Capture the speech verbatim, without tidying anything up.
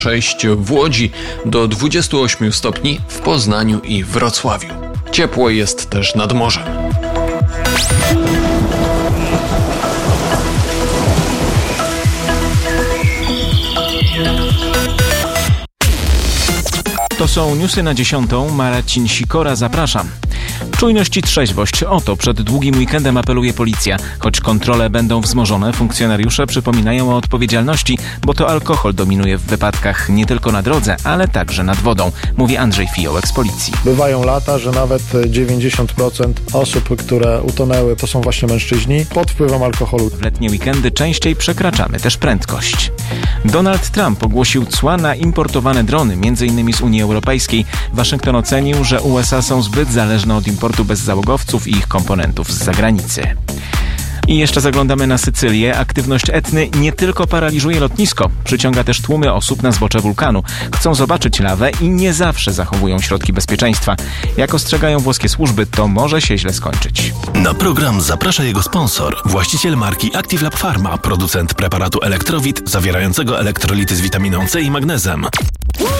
sześć w Łodzi, do dwudziestu ośmiu stopni w Poznaniu i Wrocławiu. Ciepło jest też nad morzem. To są newsy na dziesiątą. Marcin Sikora, zapraszam. Czujność i trzeźwość. O to przed długim weekendem apeluje policja. Choć kontrole będą wzmożone, funkcjonariusze przypominają o odpowiedzialności, bo to alkohol dominuje w wypadkach nie tylko na drodze, ale także nad wodą, mówi Andrzej Fiołek z policji. Bywają lata, że nawet dziewięćdziesiąt procent osób, które utonęły, to są właśnie mężczyźni pod wpływem alkoholu. W letnie weekendy częściej przekraczamy też prędkość. Donald Trump ogłosił cła na importowane drony, między innymi z Unii Europejskiej. Waszyngton ocenił, że U S A są zbyt zależne od importu bezzałogowców i ich komponentów z zagranicy. I jeszcze zaglądamy na Sycylię. Aktywność Etny nie tylko paraliżuje lotnisko, przyciąga też tłumy osób na zbocze wulkanu. Chcą zobaczyć lawę i nie zawsze zachowują środki bezpieczeństwa. Jak ostrzegają włoskie służby, to może się źle skończyć. Na program zaprasza jego sponsor, właściciel marki Active Lab Pharma, producent preparatu Elektrowit zawierającego elektrolity z witaminą C i magnezem.